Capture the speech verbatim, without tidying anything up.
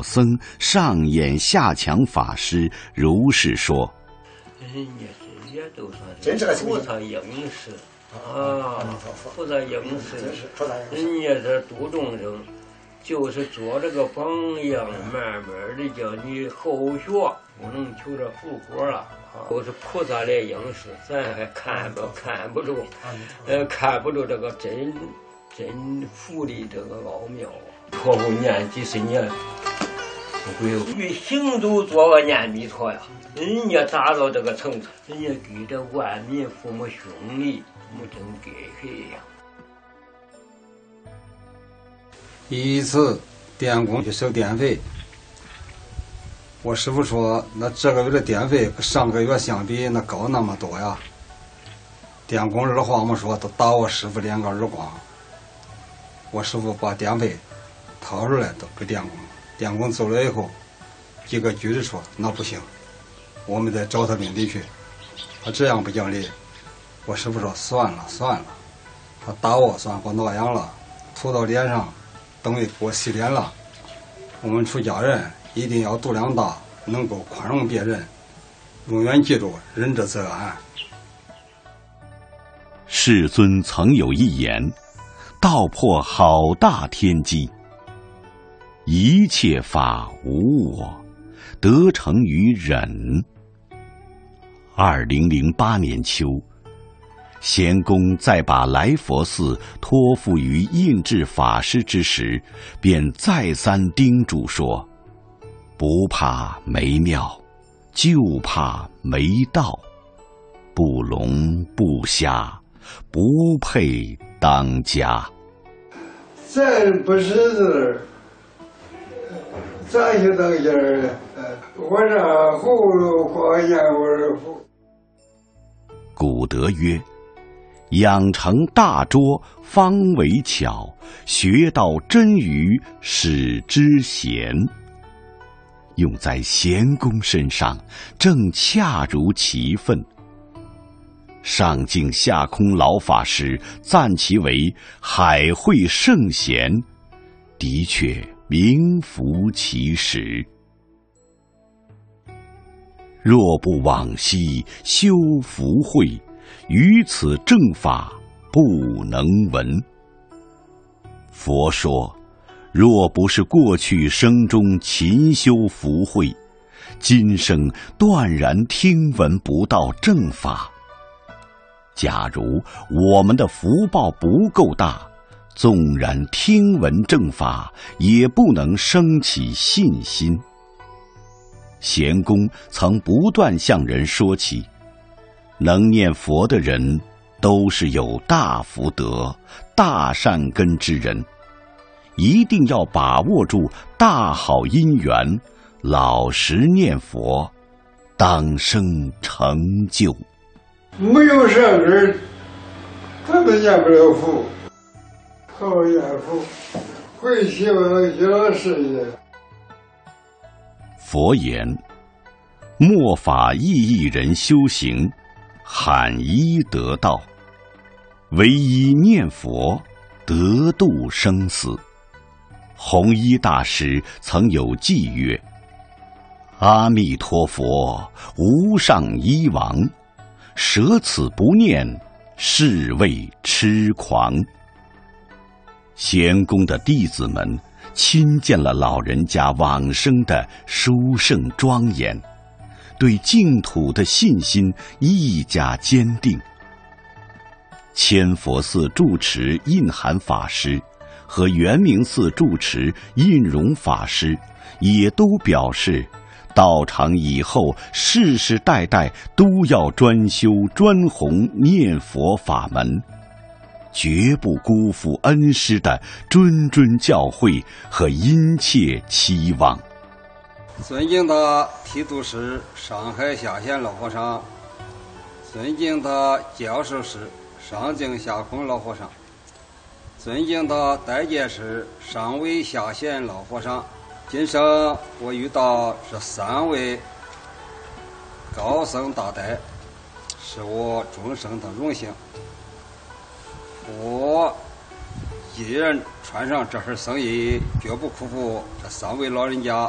老僧上演下强法师如是说： 人家这些都算是菩萨应时啊，菩萨应时，人家这度众生，就是做这个榜样，慢慢的叫你后学，不能求着复活了。都是菩萨来应时，咱还看不看不住，呃，看不住这个真真佛的这个奥妙。托付念几十年，不会与行走做个念弥陀呀。人家达到这个层次，人家给这万民父母兄弟，我们真给谁呀？ 一次电工去收电费，我师傅说，那这个月的电费跟上个月相比，那高那么多呀。电工二话没说，都打我师傅两个耳光。我师傅把电费掏出来都给电工，电工走了以后，几个局的说那不行，我们得找他领地去。他这样不讲理，我师傅说算了算了，他打我算给我挠痒了，涂到脸上，等于给我洗脸了。我们出家人一定要度量大，能够宽容别人，永远记住仁者则安。 世尊曾有一言，道破好大天机：一切法无我，得成于忍。二零零八年秋，贤公在把来佛寺托付于印智法师之时，便再三叮嘱说：不怕没庙，就怕没道，不聋不瞎，不配当家。 咱不识字，咋就当家儿？我让葫芦画燕窝符。 古德曰：养成大拙，方为巧；学到真语，使之贤。用在贤公身上，正恰如其分。上净下空老法师赞其为海会圣贤，的确名副其实。若不往昔修福慧，于此正法不能闻。佛说，若不是过去生中勤修福慧，今生断然听闻不到正法。假如我们的福报不够大，纵然听闻正法，也不能升起信心。贤公曾不断向人说起，能念佛的人都是有大福德、大善根之人，一定要把握住大好因缘，老实念佛，当生成就。 没有善根，他们念不了佛，好念佛，会希望小事业。 佛言：末法意义人修行，罕一得道，唯一念佛，得度生死。弘一大师曾有偈曰：阿弥陀佛，无上医王，舍此不念，是谓痴狂。贤公的弟子们亲见了老人家往生的殊胜庄严，对净土的信心愈加坚定。千佛寺住持印涵法师和圆明寺住持印容法师也都表示，道场以后世世代代都要专修专弘念佛法门，绝不辜负恩师的谆谆教诲和殷切期望。 尊敬的提督师上海下县老和尚，尊敬的教授师上净下空老和尚，尊敬的代戒师上位下县老和尚，今生我遇到这三位高僧大德，是我终生的荣幸。我一人穿上这份僧衣，绝不辜负这三位老人家